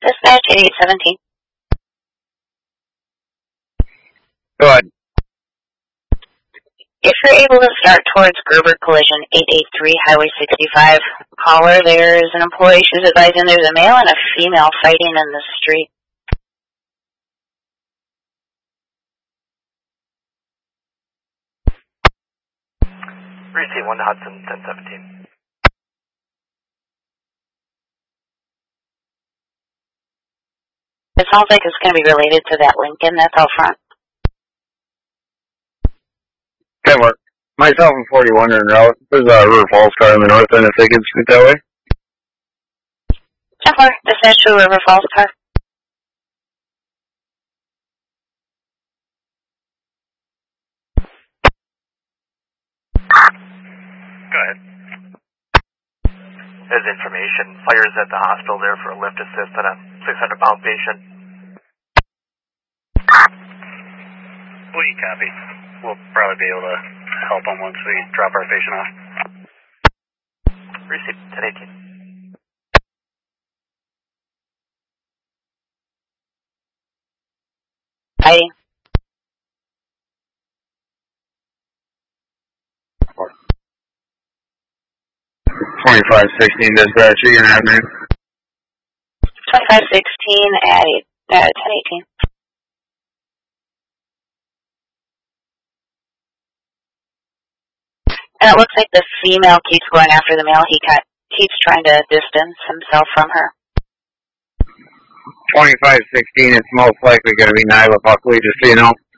Dispatch 8817. Go ahead. If you're able to start towards Gerber Collision 883 Highway 65, caller, there's an employee. She's advising there's a male and a female fighting in the street. Receive 1 to Hudson 1017. It sounds like it's going to be related to that Lincoln that's out front. Can work. Myself and 41 are en route. There's a River Falls car in the north end if they can scoot that way. 10-4, dispatch to River Falls car. Go ahead. As information, fire's at the hospital there for a lift assist on a 600-pound patient. We copy. We'll probably be able to help them once we drop our patient off. Receive 1018. Fighting. $2516 dispatch, you can have me. 2516 at 1018. And it looks like the female keeps going after the male. He keeps trying to distance himself from her. 2516, it's most likely going to be Nyla Buckley, just so you know.